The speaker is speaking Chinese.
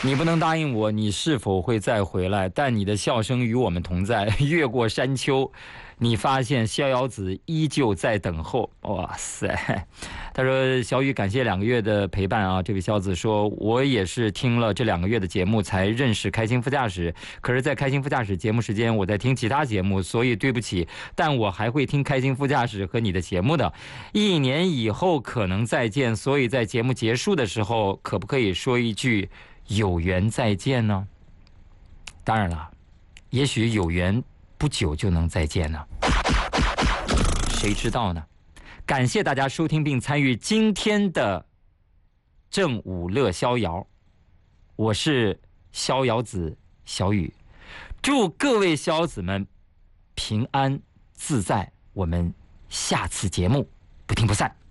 你不能答应我，你是否会再回来？但你的笑声与我们同在。越过山丘，你发现逍遥子依旧在等候。哇塞！他说：“小雨，感谢2个月的陪伴啊。”这位小子说：“我也是听了这2个月的节目才认识开心副驾驶，可是，在开心副驾驶节目时间，我在听其他节目，所以对不起，但我还会听开心副驾驶和你的节目的。1年以后可能再见，所以在节目结束的时候，可不可以说一句？”有缘再见呢？当然了，也许有缘不久就能再见呢，谁知道呢？感谢大家收听并参与今天的正午乐逍遥，我是逍遥子小雨，祝各位逍遥子们平安自在，我们下次节目不听不散。